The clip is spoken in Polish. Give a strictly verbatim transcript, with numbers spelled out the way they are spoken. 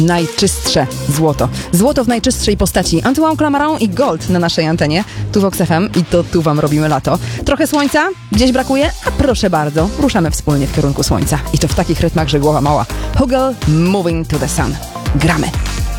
najczystsze złoto. Złoto w najczystszej postaci. Antoine Clamaran i Gold na naszej antenie. Tu Vox F M i to tu wam robimy lato. Trochę słońca? Gdzieś brakuje? A proszę bardzo, ruszamy wspólnie w kierunku słońca. I to w takich rytmach, że głowa mała. Hugel, Moving to the Sun. Gramy.